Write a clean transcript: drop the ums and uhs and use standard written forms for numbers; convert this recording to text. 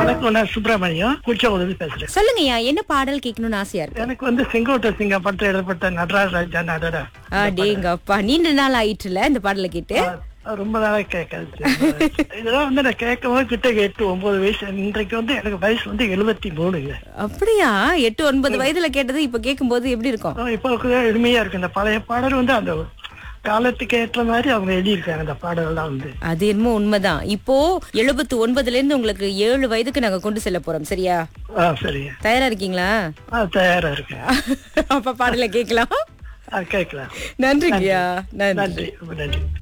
வணக்கம், நான் சுப்பிரமணியம் குச்சவூர்ல பேசுறேன். சொல்லுங்கய்யா, என்ன பாடல் கேட்கணும்னு ஆசையா இருக்கு? எனக்கு செங்கோட்டை சிங்கம் படத்தில் எழுதப்பட்ட நடராஜ ராஜா நடரா டேங்கப்பா, நீண்ட நாள் ஆயிட்டுல இந்த பாடலை கேட்டு. ரொம்ப நாளா கேட்காது. இதெல்லாம் நான் கேட்கும் போது கிட்ட 8-9 வயசு. இன்றைக்கு எனக்கு வயசு 73. அப்படியா? 8-9 வயதுல கேட்டது இப்ப கேட்கும் போது எப்படி இருக்கும்? இப்ப எளிமையா இருக்கு. இந்த பழைய பாடல் அந்த காலத்துக்கு ஏற்ற மாதிரி அவங்க எழுதியிருக்காங்க அந்த பாடலாம். அது என்னமோ உண்மைதான். இப்போ 79ல இருந்து உங்களுக்கு 7 வயதுக்கு நாங்க கொண்டு செல்ல போறோம். சரியா? சரி. தயாரா இருக்கீங்களா? தயாரா இருக்கேன். அப்ப பாடலை கேட்கலாம். கேட்கலாம். நன்றிங்கய்யா. நன்றி. நன்றி.